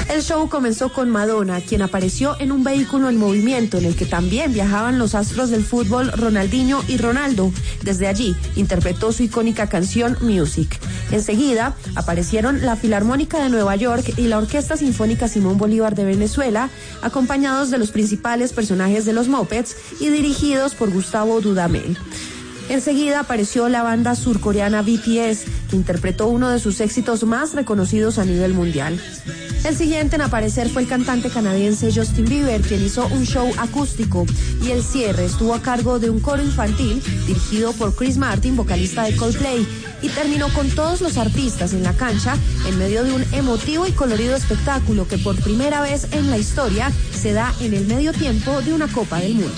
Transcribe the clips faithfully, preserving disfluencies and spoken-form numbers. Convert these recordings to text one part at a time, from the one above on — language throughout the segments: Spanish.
El show comenzó con Madonna, quien apareció en un vehículo en movimiento en el que también viajaban los astros del fútbol Ronaldinho y Ronaldo. Desde allí interpretó su icónica canción Music. Enseguida aparecieron la Filarmónica de Nueva York y la Orquesta Sinfónica Simón Bolívar de Venezuela, acompañados de los principales personajes de los Muppets y dirigidos por Gustavo Dudamel. Enseguida apareció la banda surcoreana B T S, que interpretó uno de sus éxitos más reconocidos a nivel mundial. El siguiente en aparecer fue el cantante canadiense Justin Bieber, quien hizo un show acústico, y el cierre estuvo a cargo de un coro infantil dirigido por Chris Martin, vocalista de Coldplay, y terminó con todos los artistas en la cancha en medio de un emotivo y colorido espectáculo que por primera vez en la historia se da en el medio tiempo de una Copa del Mundo.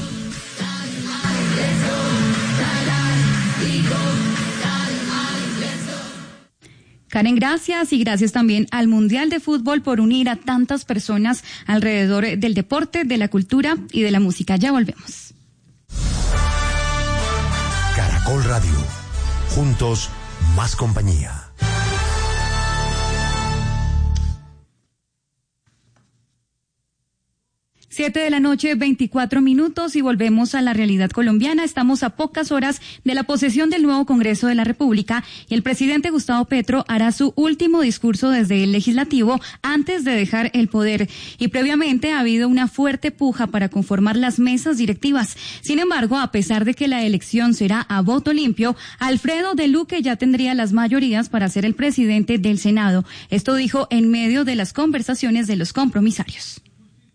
Karen, gracias, y gracias también al Mundial de Fútbol por unir a tantas personas alrededor del deporte, de la cultura y de la música. Ya volvemos. Caracol Radio. Juntos, más compañía. Siete de la noche, veinticuatro minutos, y volvemos a la realidad colombiana. Estamos a pocas horas de la posesión del nuevo Congreso de la República y el presidente Gustavo Petro hará su último discurso desde el Legislativo antes de dejar el poder. Y previamente ha habido una fuerte puja para conformar las mesas directivas. Sin embargo, a pesar de que la elección será a voto limpio, Alfredo de Luque ya tendría las mayorías para ser el presidente del Senado. Esto dijo en medio de las conversaciones de los compromisarios.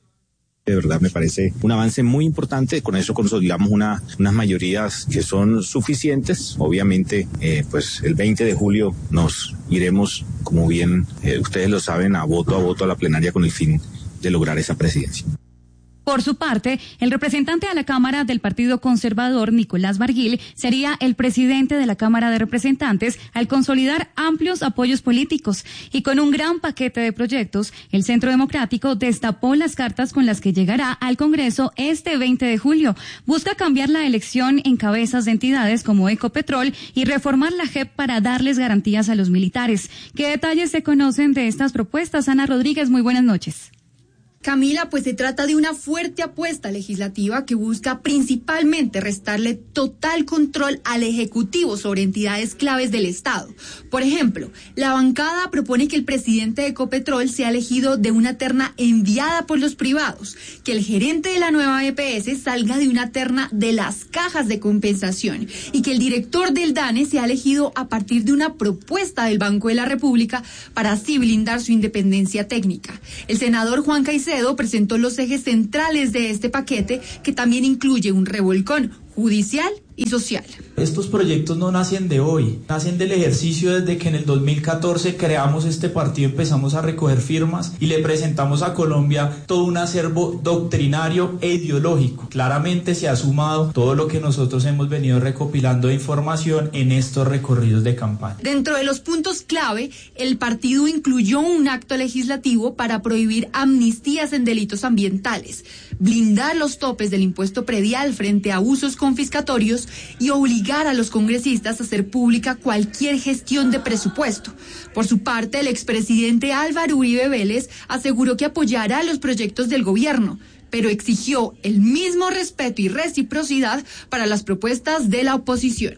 De verdad me parece un avance muy importante. Con eso consolidamos una, unas mayorías que son suficientes. Obviamente, eh, pues el veinte de julio nos iremos, como bien eh, ustedes lo saben, a voto a voto a la plenaria con el fin de lograr esa presidencia. Por su parte, el representante a la Cámara del Partido Conservador, Nicolás Barguil, sería el presidente de la Cámara de Representantes al consolidar amplios apoyos políticos. Y con un gran paquete de proyectos, el Centro Democrático destapó las cartas con las que llegará al Congreso este veinte de julio. Busca cambiar la elección en cabezas de entidades como Ecopetrol y reformar la J E P para darles garantías a los militares. ¿Qué detalles se conocen de estas propuestas? Ana Rodríguez, muy buenas noches. Camila, pues se trata de una fuerte apuesta legislativa que busca principalmente restarle total control al Ejecutivo sobre entidades claves del Estado. Por ejemplo, la bancada propone que el presidente de Ecopetrol sea elegido de una terna enviada por los privados, que el gerente de la nueva E P S salga de una terna de las cajas de compensación y que el director del DANE sea elegido a partir de una propuesta del Banco de la República para así blindar su independencia técnica. El senador Juan Caicedo presentó los ejes centrales de este paquete, que también incluye un revolcón judicial y social. Estos proyectos no nacen de hoy, nacen del ejercicio desde que en el dos mil catorce creamos este partido, empezamos a recoger firmas y le presentamos a Colombia todo un acervo doctrinario e ideológico. Claramente se ha sumado todo lo que nosotros hemos venido recopilando de información en estos recorridos de campaña. Dentro de los puntos clave, el partido incluyó un acto legislativo para prohibir amnistías en delitos ambientales, blindar los topes del impuesto predial frente a usos confiscatorios y obligar a los congresistas a hacer pública cualquier gestión de presupuesto. Por su parte, el expresidente Álvaro Uribe Vélez aseguró que apoyará los proyectos del gobierno, pero exigió el mismo respeto y reciprocidad para las propuestas de la oposición.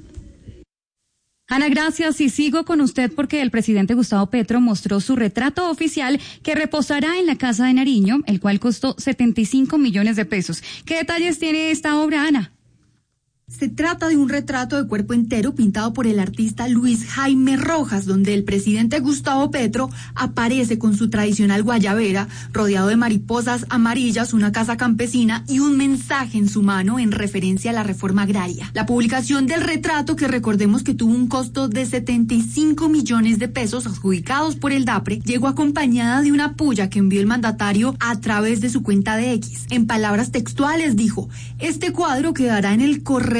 Ana, gracias, y sigo con usted porque el presidente Gustavo Petro mostró su retrato oficial que reposará en la Casa de Nariño, el cual costó setenta y cinco millones de pesos. ¿Qué detalles tiene esta obra, Ana? Se trata de un retrato de cuerpo entero pintado por el artista Luis Jaime Rojas, donde el presidente Gustavo Petro aparece con su tradicional guayabera, rodeado de mariposas amarillas, una casa campesina y un mensaje en su mano en referencia a la reforma agraria. La publicación del retrato, que recordemos que tuvo un costo de setenta y cinco millones de pesos adjudicados por el DAPRE, llegó acompañada de una puya que envió el mandatario a través de su cuenta de X. En palabras textuales dijo: este cuadro quedará en el correo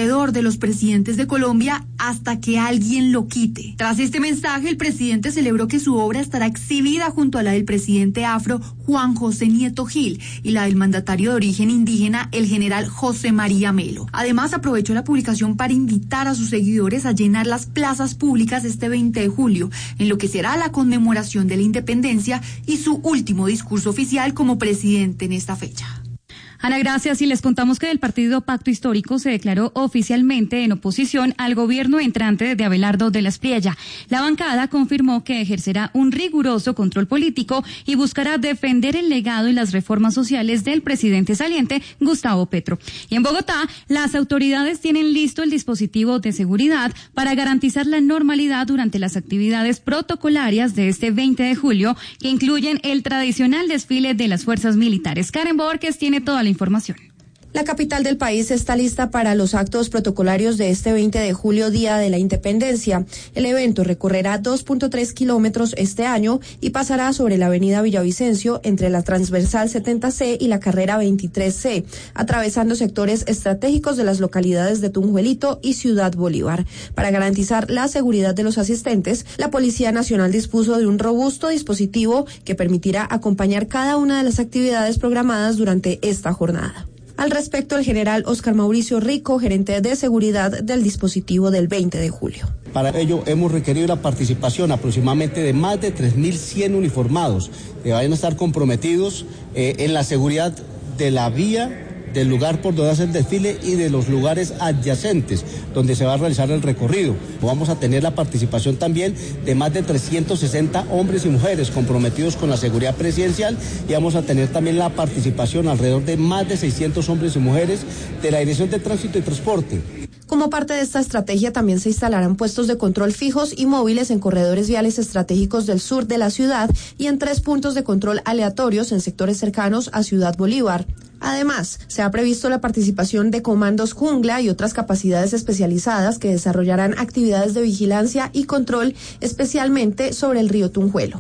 corredor de los presidentes de Colombia hasta que alguien lo quite. Tras este mensaje, el presidente celebró que su obra estará exhibida junto a la del presidente afro Juan José Nieto Gil y la del mandatario de origen indígena, el general José María Melo. Además, aprovechó la publicación para invitar a sus seguidores a llenar las plazas públicas este veinte de julio, en lo que será la conmemoración de la independencia y su último discurso oficial como presidente en esta fecha. Ana, gracias. Y les contamos que el partido Pacto Histórico se declaró oficialmente en oposición al gobierno entrante de Abelardo de la Espriella. La bancada confirmó que ejercerá un riguroso control político y buscará defender el legado y las reformas sociales del presidente saliente, Gustavo Petro. Y en Bogotá, las autoridades tienen listo el dispositivo de seguridad para garantizar la normalidad durante las actividades protocolarias de este veinte de julio, que incluyen el tradicional desfile de las fuerzas militares. Karen Borges tiene toda la información. La capital del país está lista para los actos protocolarios de este veinte de julio, Día de la Independencia. El evento recorrerá dos punto tres kilómetros este año y pasará sobre la avenida Villavicencio entre la transversal setenta ce y la carrera veintitrés ce, atravesando sectores estratégicos de las localidades de Tunjuelito y Ciudad Bolívar. Para garantizar la seguridad de los asistentes, la Policía Nacional dispuso de un robusto dispositivo que permitirá acompañar cada una de las actividades programadas durante esta jornada. Al respecto, el general Oscar Mauricio Rico, gerente de seguridad del dispositivo del veinte de julio. Para ello hemos requerido la participación aproximadamente de más de tres mil cien uniformados que vayan a estar comprometidos eh, en la seguridad de la vía, del lugar por donde hace el desfile y de los lugares adyacentes donde se va a realizar el recorrido. Vamos a tener la participación también de más de trescientos sesenta hombres y mujeres comprometidos con la seguridad presidencial y vamos a tener también la participación alrededor de más de seiscientos hombres y mujeres de la Dirección de Tránsito y Transporte. Como parte de esta estrategia, también se instalarán puestos de control fijos y móviles en corredores viales estratégicos del sur de la ciudad y en tres puntos de control aleatorios en sectores cercanos a Ciudad Bolívar. Además, se ha previsto la participación de comandos jungla y otras capacidades especializadas que desarrollarán actividades de vigilancia y control, especialmente sobre el río Tunjuelo.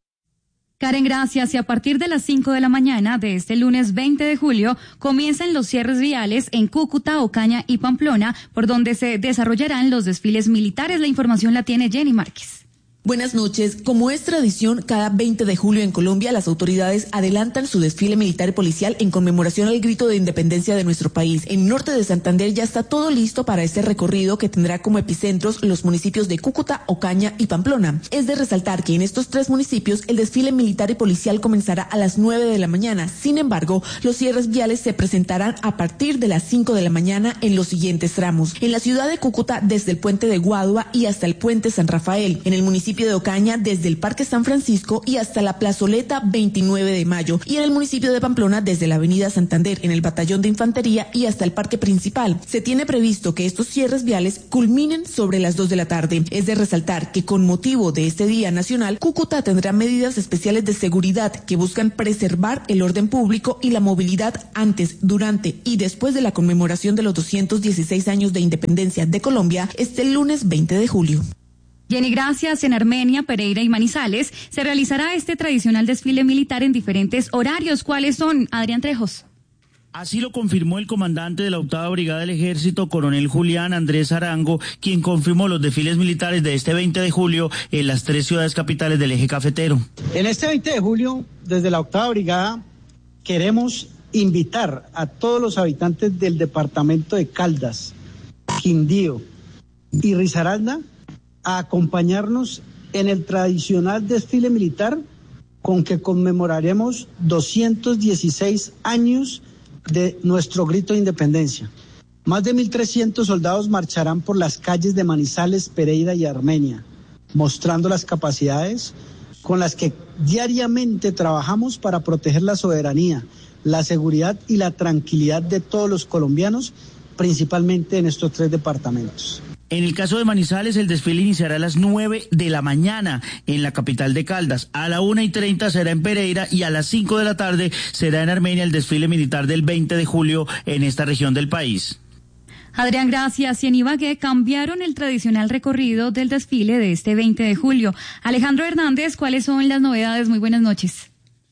Karen, gracias. Y a partir de las cinco de la mañana de este lunes veinte de julio comienzan los cierres viales en Cúcuta, Ocaña y Pamplona, por donde se desarrollarán los desfiles militares. La información la tiene Jenny Márquez. Buenas noches. Como es tradición, cada veinte de julio en Colombia, las autoridades adelantan su desfile militar y policial en conmemoración al grito de independencia de nuestro país. En norte de Santander ya está todo listo para este recorrido que tendrá como epicentros los municipios de Cúcuta, Ocaña y Pamplona. Es de resaltar que en estos tres municipios el desfile militar y policial comenzará a las nueve de la mañana. Sin embargo, los cierres viales se presentarán a partir de las cinco de la mañana en los siguientes tramos. En la ciudad de Cúcuta, desde el puente de Guadua y hasta el puente San Rafael. En el municipio de Ocaña, desde el Parque San Francisco y hasta la plazoleta veintinueve de mayo, y en el municipio de Pamplona desde la avenida Santander, en el batallón de infantería y hasta el parque principal. Se tiene previsto que estos cierres viales culminen sobre las dos de la tarde. Es de resaltar que con motivo de este Día Nacional, Cúcuta tendrá medidas especiales de seguridad que buscan preservar el orden público y la movilidad antes, durante y después de la conmemoración de los doscientos dieciséis años de independencia de Colombia este lunes veinte de julio. Jenny, gracias. En Armenia, Pereira y Manizales se realizará este tradicional desfile militar en diferentes horarios. ¿Cuáles son, Adrián Trejos? Así lo confirmó el comandante de la octava Brigada del Ejército, coronel Julián Andrés Arango, quien confirmó los desfiles militares de este veinte de julio en las tres ciudades capitales del eje cafetero. En este veinte de julio, desde la octava Brigada, queremos invitar a todos los habitantes del departamento de Caldas, Quindío y Risaralda a acompañarnos en el tradicional desfile militar con que conmemoraremos doscientos dieciséis años de nuestro grito de independencia. Más de mil trescientos soldados marcharán por las calles de Manizales, Pereira y Armenia, mostrando las capacidades con las que diariamente trabajamos para proteger la soberanía, la seguridad y la tranquilidad de todos los colombianos, principalmente en estos tres departamentos. En el caso de Manizales, el desfile iniciará a las nueve de la mañana en la capital de Caldas. A la una y treinta será en Pereira y a las cinco de la tarde será en Armenia el desfile militar del veinte de julio en esta región del país. Adrián, gracias. Y en Ibagué cambiaron el tradicional recorrido del desfile de este veinte de julio. Alejandro Hernández, ¿cuáles son las novedades? Muy buenas noches.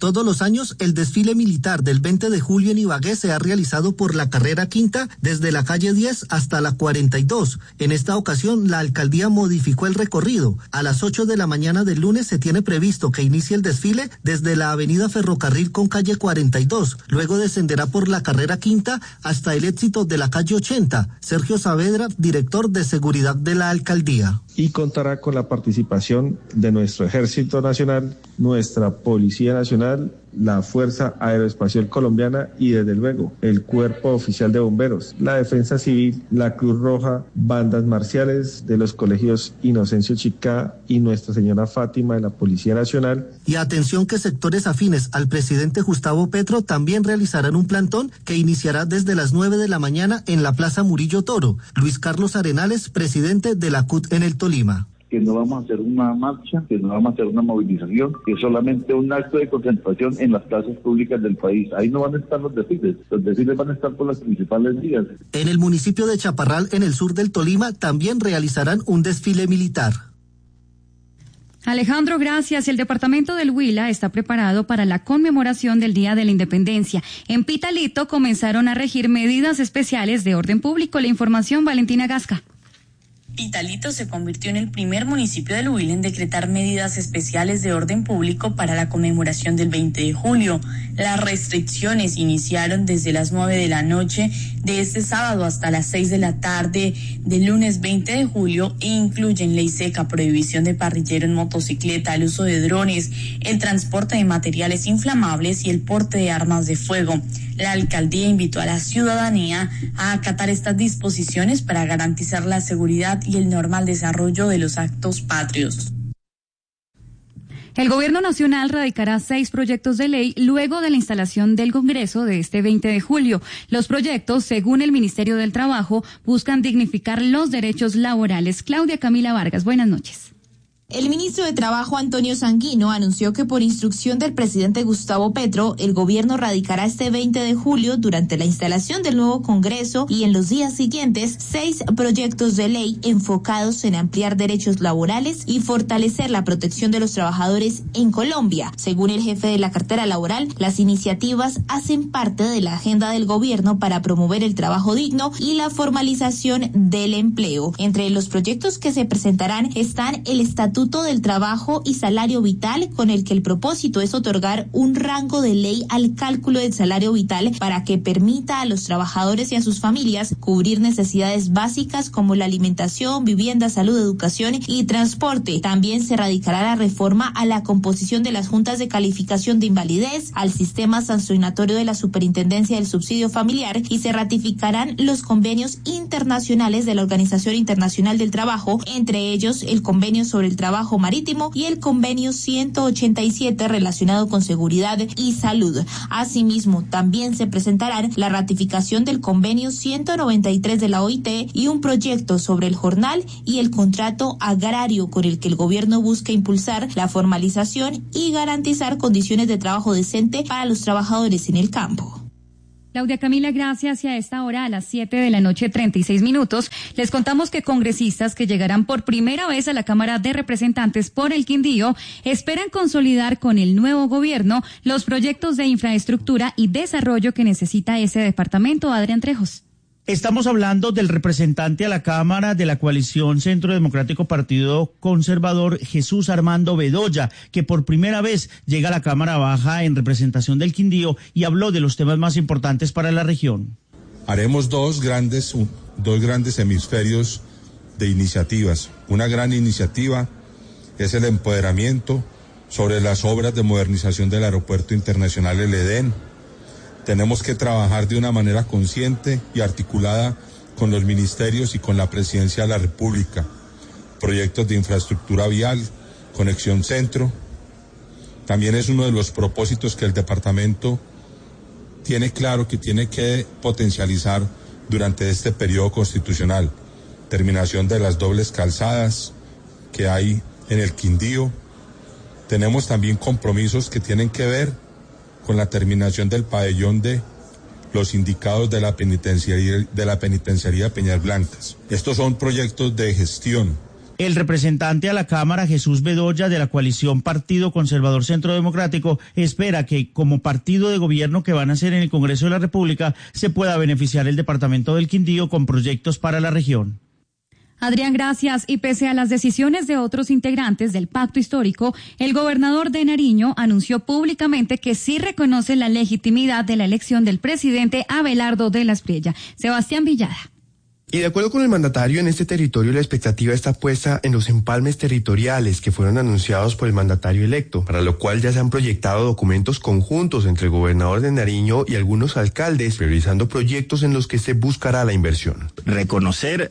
Todos los años, el desfile militar del veinte de julio en Ibagué se ha realizado por la carrera quinta desde la calle diez hasta la cuarenta y dos. En esta ocasión, la alcaldía modificó el recorrido. A las ocho de la mañana del lunes se tiene previsto que inicie el desfile desde la avenida Ferrocarril con calle cuarenta y dos. Luego descenderá por la carrera quinta hasta el éxito de la calle ochenta. Sergio Saavedra, director de seguridad de la alcaldía. Y contará con la participación de nuestro Ejército Nacional, nuestra Policía Nacional, la Fuerza Aeroespacial Colombiana y desde luego el Cuerpo Oficial de Bomberos, la Defensa Civil, la Cruz Roja, bandas marciales de los colegios Inocencio Chicá y Nuestra Señora Fátima de la Policía Nacional. Y atención que sectores afines al presidente Gustavo Petro también realizarán un plantón que iniciará desde las nueve de la mañana en la Plaza Murillo Toro. Luis Carlos Arenales, presidente de la C U T en el Tolima. Que no vamos a hacer una marcha, que no vamos a hacer una movilización, que es solamente un acto de concentración en las plazas públicas del país. Ahí no van a estar los desfiles, los desfiles van a estar por las principales vías. En el municipio de Chaparral, en el sur del Tolima, también realizarán un desfile militar. Alejandro, gracias. El departamento del Huila está preparado para la conmemoración del Día de la Independencia. En Pitalito comenzaron a regir medidas especiales de orden público. La información, Valentina Gasca. Pitalito se convirtió en el primer municipio del Huila en decretar medidas especiales de orden público para la conmemoración del veinte de julio. Las restricciones iniciaron desde las nueve de la noche de este sábado hasta las seis de la tarde del lunes veinte de julio e incluyen ley seca, prohibición de parrillero en motocicleta, el uso de drones, el transporte de materiales inflamables y el porte de armas de fuego. La alcaldía invitó a la ciudadanía a acatar estas disposiciones para garantizar la seguridad y el normal desarrollo de los actos patrios. El Gobierno Nacional radicará seis proyectos de ley luego de la instalación del Congreso de este veinte de julio. Los proyectos, según el Ministerio del Trabajo, buscan dignificar los derechos laborales. Claudia Camila Vargas, buenas noches. El ministro de Trabajo, Antonio Sanguino, anunció que por instrucción del presidente Gustavo Petro, el gobierno radicará este veinte de julio, durante la instalación del nuevo Congreso y en los días siguientes, seis proyectos de ley enfocados en ampliar derechos laborales y fortalecer la protección de los trabajadores en Colombia. Según el jefe de la cartera laboral, las iniciativas hacen parte de la agenda del gobierno para promover el trabajo digno y la formalización del empleo. Entre los proyectos que se presentarán están el Estatuto del Trabajo y Salario Vital, con el que el propósito es otorgar un rango de ley al cálculo del salario vital para que permita a los trabajadores y a sus familias cubrir necesidades básicas como la alimentación, vivienda, salud, educación y transporte. También se radicará la reforma a la composición de las juntas de calificación de invalidez, al sistema sancionatorio de la Superintendencia del Subsidio Familiar y se ratificarán los convenios internacionales de la Organización Internacional del Trabajo, entre ellos el convenio sobre el trabajo marítimo y el convenio ciento ochenta y siete relacionado con seguridad y salud. Asimismo, también se presentarán la ratificación del convenio ciento noventa y tres de la O I T y un proyecto sobre el jornal y el contrato agrario, con el que el gobierno busca impulsar la formalización y garantizar condiciones de trabajo decente para los trabajadores en el campo. Claudia Camila, gracias. Y a esta hora, a las siete de la noche, treinta y seis minutos, les contamos que congresistas que llegarán por primera vez a la Cámara de Representantes por el Quindío esperan consolidar con el nuevo gobierno los proyectos de infraestructura y desarrollo que necesita ese departamento. Adrián Trejos. Estamos hablando del representante a la Cámara de la coalición Centro Democrático Partido Conservador, Jesús Armando Bedoya, que por primera vez llega a la Cámara Baja en representación del Quindío y habló de los temas más importantes para la región. Haremos dos grandes, dos grandes hemisferios de iniciativas. Una gran iniciativa es el empoderamiento sobre las obras de modernización del Aeropuerto Internacional El Edén. Tenemos que trabajar de una manera consciente y articulada con los ministerios y con la Presidencia de la República. Proyectos de infraestructura vial, conexión centro. También es uno de los propósitos que el departamento tiene claro que tiene que potencializar durante este periodo constitucional. Terminación de las dobles calzadas que hay en el Quindío. Tenemos también compromisos que tienen que ver con la terminación del pabellón de los indicados de la penitenciaría, de la penitenciaría Peñas Blancas. Estos son proyectos de gestión. El representante a la Cámara, Jesús Bedoya, de la coalición Partido Conservador Centro Democrático, espera que como partido de gobierno que van a ser en el Congreso de la República se pueda beneficiar el departamento del Quindío con proyectos para la región. Adrián, gracias. Y pese a las decisiones de otros integrantes del pacto histórico, el gobernador de Nariño anunció públicamente que sí reconoce la legitimidad de la elección del presidente Abelardo de la Espriella. Sebastián Villada. Y de acuerdo con el mandatario, en este territorio la expectativa está puesta en los empalmes territoriales que fueron anunciados por el mandatario electo, para lo cual ya se han proyectado documentos conjuntos entre el gobernador de Nariño y algunos alcaldes, priorizando proyectos en los que se buscará la inversión. Reconocer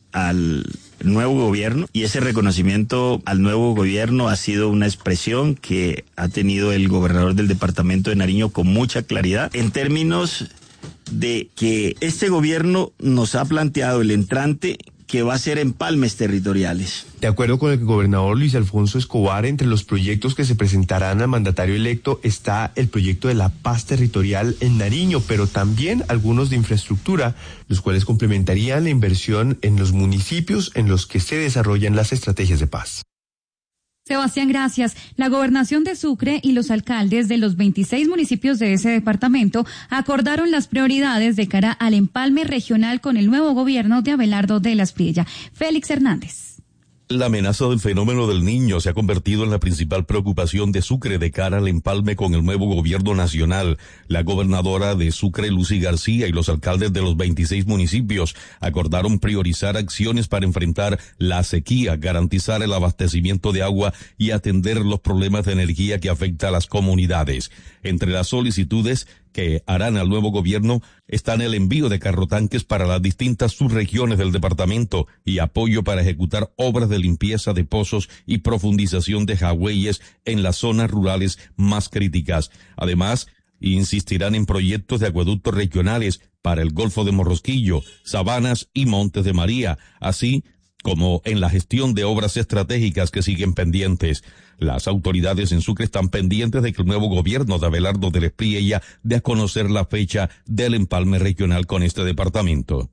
al nuevo gobierno, y ese reconocimiento al nuevo gobierno ha sido una expresión que ha tenido el gobernador del departamento de Nariño con mucha claridad en términos de que este gobierno nos ha planteado el entrante que va a ser empalmes territoriales. De acuerdo con el gobernador Luis Alfonso Escobar, entre los proyectos que se presentarán al mandatario electo está el proyecto de la paz territorial en Nariño, pero también algunos de infraestructura, los cuales complementarían la inversión en los municipios en los que se desarrollan las estrategias de paz. Sebastián, gracias. La gobernación de Sucre y los alcaldes de los veintiséis municipios de ese departamento acordaron las prioridades de cara al empalme regional con el nuevo gobierno de Abelardo de la Espriella. Félix Hernández. La amenaza del fenómeno del Niño se ha convertido en la principal preocupación de Sucre de cara al empalme con el nuevo gobierno nacional. La gobernadora de Sucre, Lucy García, y los alcaldes de los veintiséis municipios acordaron priorizar acciones para enfrentar la sequía, garantizar el abastecimiento de agua y atender los problemas de energía que afecta a las comunidades. Entre las solicitudes que harán al nuevo gobierno están el envío de carrotanques para las distintas subregiones del departamento y apoyo para ejecutar obras de limpieza de pozos y profundización de jagüeyes en las zonas rurales más críticas. Además, insistirán en proyectos de acueductos regionales para el Golfo de Morrosquillo, Sabanas y Montes de María, así como en la gestión de obras estratégicas que siguen pendientes. Las autoridades en Sucre están pendientes de que el nuevo gobierno de Abelardo de la Espriella dé a conocer la fecha del empalme regional con este departamento.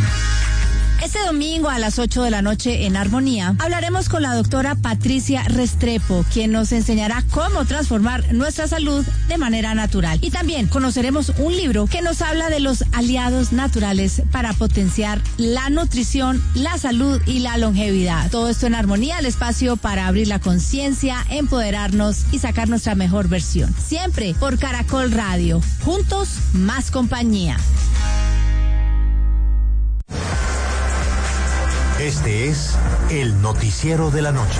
Este domingo a las ocho de la noche en Armonía hablaremos con la doctora Patricia Restrepo, quien nos enseñará cómo transformar nuestra salud de manera natural. Y también conoceremos un libro que nos habla de los aliados naturales para potenciar la nutrición, la salud y la longevidad. Todo esto en Armonía, el espacio para abrir la conciencia, empoderarnos y sacar nuestra mejor versión. Siempre por Caracol Radio. Juntos, más compañía. Este es el noticiero de la noche.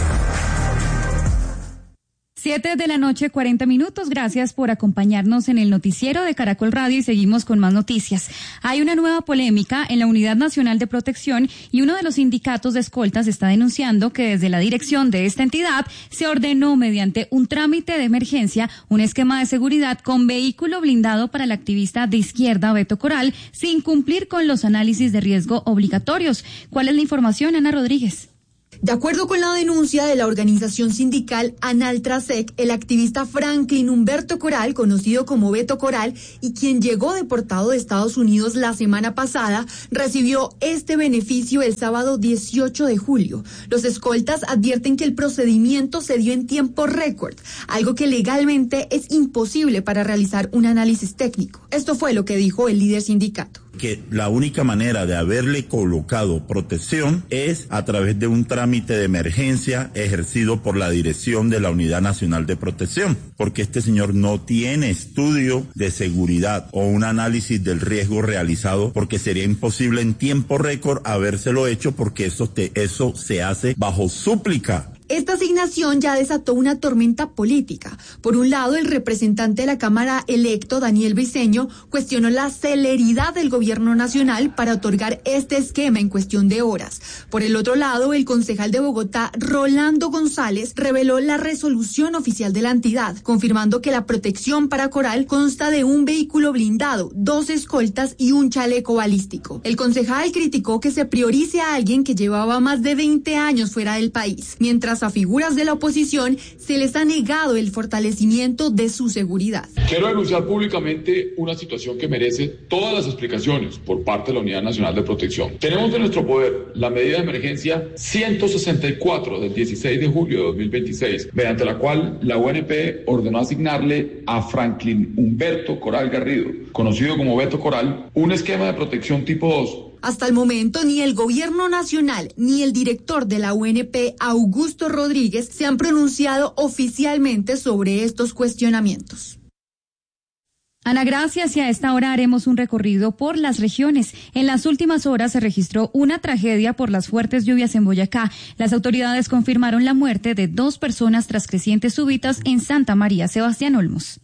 Siete de la noche, cuarenta minutos. Gracias por acompañarnos en el noticiero de Caracol Radio y seguimos con más noticias. Hay una nueva polémica en la Unidad Nacional de Protección y uno de los sindicatos de escoltas está denunciando que desde la dirección de esta entidad se ordenó mediante un trámite de emergencia un esquema de seguridad con vehículo blindado para el activista de izquierda Beto Coral sin cumplir con los análisis de riesgo obligatorios. ¿Cuál es la información, Ana Rodríguez? De acuerdo con la denuncia de la organización sindical Analtrasec, el activista Franklin Humberto Coral, conocido como Beto Coral, y quien llegó deportado de Estados Unidos la semana pasada, recibió este beneficio el sábado dieciocho de julio. Los escoltas advierten que el procedimiento se dio en tiempo récord, algo que legalmente es imposible para realizar un análisis técnico. Esto fue lo que dijo el líder sindicato. Que la única manera de haberle colocado protección es a través de un trámite de emergencia ejercido por la dirección de la Unidad Nacional de Protección, porque este señor no tiene estudio de seguridad o un análisis del riesgo realizado, porque sería imposible en tiempo récord habérselo hecho, porque eso, te, eso se hace bajo súplica. Esta asignación ya desató una tormenta política. Por un lado, el representante de la Cámara electo, Daniel Briceño, cuestionó la celeridad del gobierno nacional para otorgar este esquema en cuestión de horas. Por el otro lado, el concejal de Bogotá, Rolando González, reveló la resolución oficial de la entidad, confirmando que la protección para Coral consta de un vehículo blindado, dos escoltas y un chaleco balístico. El concejal criticó que se priorice a alguien que llevaba más de veinte años fuera del país, mientras mientras a figuras de la oposición se les ha negado el fortalecimiento de su seguridad. Quiero denunciar públicamente una situación que merece todas las explicaciones por parte de la Unidad Nacional de Protección. Tenemos en nuestro poder la medida de emergencia ciento sesenta y cuatro del dieciséis de julio de dos mil veintiséis, mediante la cual la U N P ordenó asignarle a Franklin Humberto Coral Garrido, conocido como Beto Coral, un esquema de protección tipo dos. Hasta el momento, ni el gobierno nacional ni el director de la U N P, Augusto Rodríguez, se han pronunciado oficialmente sobre estos cuestionamientos. Ana, gracias, y a esta hora haremos un recorrido por las regiones. En las últimas horas se registró una tragedia por las fuertes lluvias en Boyacá. Las autoridades confirmaron la muerte de dos personas tras crecientes súbitas en Santa María. Sebastián Olmos.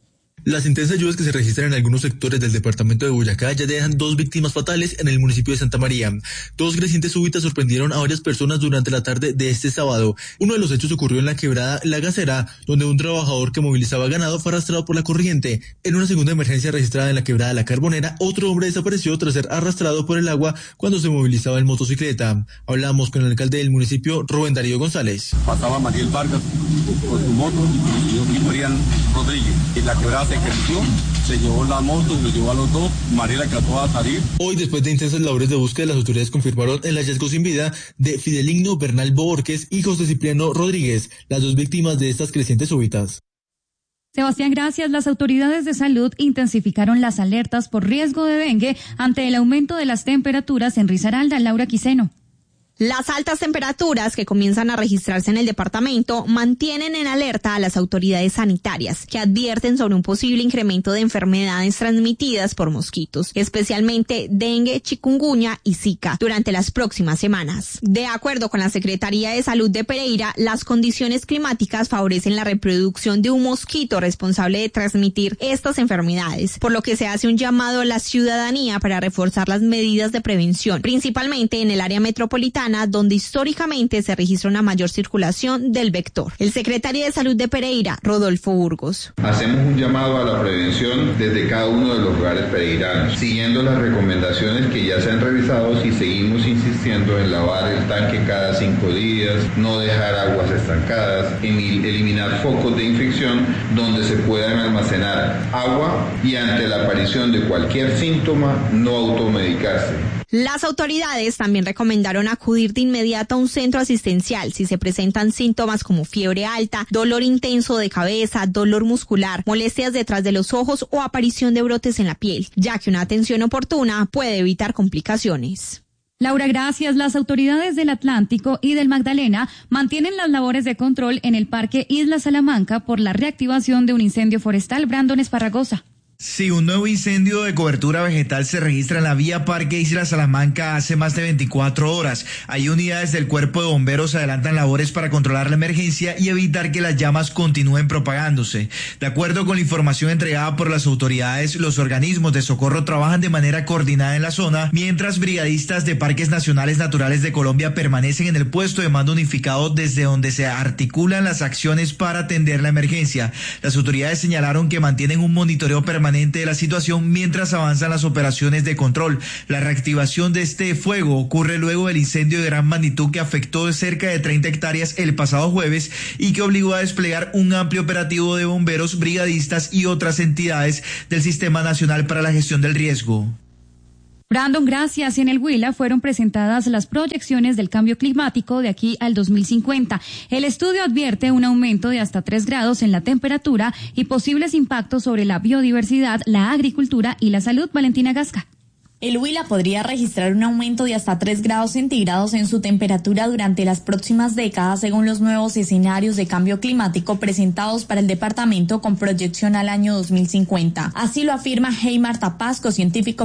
Las intensas lluvias que se registran en algunos sectores del departamento de Boyacá ya dejan dos víctimas fatales en el municipio de Santa María. Dos crecientes súbitas sorprendieron a varias personas durante la tarde de este sábado. Uno de los hechos ocurrió en la quebrada La Gacera, donde un trabajador que movilizaba ganado fue arrastrado por la corriente. En una segunda emergencia registrada en la quebrada La Carbonera, otro hombre desapareció tras ser arrastrado por el agua cuando se movilizaba en motocicleta. Hablamos con el alcalde del municipio, Rubén Darío González. Pasaba Mariel Vargas con su moto y Marian Rodríguez. Y la quebrada se creció, se llevó la moto y lo llevó a los dos. Mariel alcanzó a salir. Hoy, después de intensas labores de búsqueda, las autoridades confirmaron el hallazgo sin vida de Fideligno Bernal Borges y José Cipriano Rodríguez, las dos víctimas de estas crecientes súbitas. Sebastián, gracias. Las autoridades de salud intensificaron las alertas por riesgo de dengue ante el aumento de las temperaturas en Risaralda. Laura Quiseno. Las altas temperaturas que comienzan a registrarse en el departamento mantienen en alerta a las autoridades sanitarias, que advierten sobre un posible incremento de enfermedades transmitidas por mosquitos, especialmente dengue, chikungunya y zika, durante las próximas semanas. De acuerdo con la Secretaría de Salud de Pereira, las condiciones climáticas favorecen la reproducción de un mosquito responsable de transmitir estas enfermedades, por lo que se hace un llamado a la ciudadanía para reforzar las medidas de prevención, principalmente en el área metropolitana, donde históricamente se registra una mayor circulación del vector. El secretario de Salud de Pereira, Rodolfo Burgos. Hacemos un llamado a la prevención desde cada uno de los lugares pereiranos, siguiendo las recomendaciones que ya se han revisado y seguimos insistiendo en lavar el tanque cada cinco días, no dejar aguas estancadas, eliminar focos de infección donde se puedan almacenar agua y ante la aparición de cualquier síntoma no automedicarse. Las autoridades también recomendaron acudir de inmediato a un centro asistencial si se presentan síntomas como fiebre alta, dolor intenso de cabeza, dolor muscular, molestias detrás de los ojos o aparición de brotes en la piel, ya que una atención oportuna puede evitar complicaciones. Laura, gracias. Las autoridades del Atlántico y del Magdalena mantienen las labores de control en el Parque Isla Salamanca por la reactivación de un incendio forestal. Brandon Esparragosa. Sí, un nuevo incendio de cobertura vegetal se registra en la vía Parque Isla Salamanca hace más de veinticuatro horas. Hay unidades del Cuerpo de Bomberos adelantan labores para controlar la emergencia y evitar que las llamas continúen propagándose. De acuerdo con la información entregada por las autoridades, los organismos de socorro trabajan de manera coordinada en la zona, mientras brigadistas de Parques Nacionales Naturales de Colombia permanecen en el puesto de mando unificado desde donde se articulan las acciones para atender la emergencia. Las autoridades señalaron que mantienen un monitoreo permanente permanente de la situación mientras avanzan las operaciones de control. La reactivación de este fuego ocurre luego del incendio de gran magnitud que afectó cerca de treinta hectáreas el pasado jueves y que obligó a desplegar un amplio operativo de bomberos, brigadistas y otras entidades del Sistema Nacional para la Gestión del Riesgo. Brandon, gracias. En el Huila fueron presentadas las proyecciones del cambio climático de aquí al dos mil cincuenta. El estudio advierte un aumento de hasta tres grados en la temperatura y posibles impactos sobre la biodiversidad, la agricultura y la salud. Valentina Gasca. El Huila podría registrar un aumento de hasta tres grados centígrados en su temperatura durante las próximas décadas, según los nuevos escenarios de cambio climático presentados para el departamento con proyección al año dos mil cincuenta. Así lo afirma Heymar Tapasco, científico